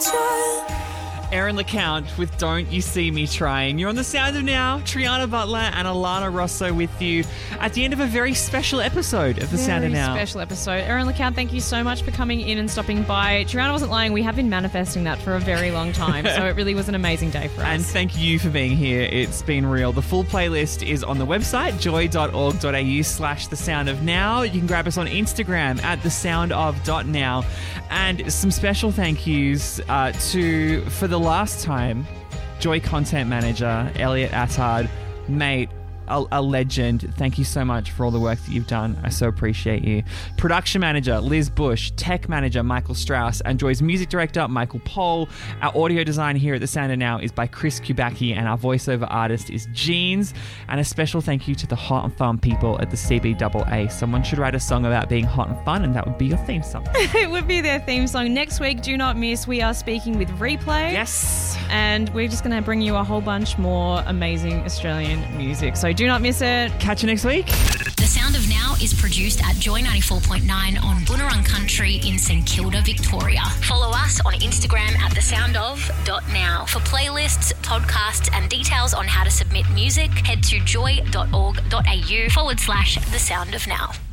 Aaron LeCount with Don't You See Me Trying. You're on The Sound of Now. Triana Butler and Alana Rosso with you at the end of a very special episode of The Sound of Now. Very special episode. Aaron LeCount, thank you so much for coming in and stopping by. Triana wasn't lying. We have been manifesting that for a very long time, so it really was an amazing day for us. And thank you for being here. It's been real. The full playlist is on the website, joy.org.au/The Sound of Now. You can grab us on Instagram at thesoundof.now. And some special thank yous for the last time, Joy Content Manager, Elliot Attard. Mate, a legend. Thank you so much for all the work that you've done. I so appreciate you. Production Manager, Liz Bush. Tech Manager, Michael Strauss. And Joy's Music Director, Michael Pohl. Our audio design here at The Sound of Now is by Chris Kubacki, and our voiceover artist is Jeans. And a special thank you to the hot and fun people at the CBAA. Someone should write a song about being hot and fun, and that would be your theme song. It would be their theme song. Next week, do not miss, we are speaking with Replay. Yes. And we're just going to bring you a whole bunch more amazing Australian music. So do not miss it. Catch you next week. The Sound of Now is produced at Joy 94.9 on Boonwurrung Country in St Kilda, Victoria. Follow us on Instagram at thesoundof.now. For playlists, podcasts and details on how to submit music, head to joy.org.au/The Sound of Now.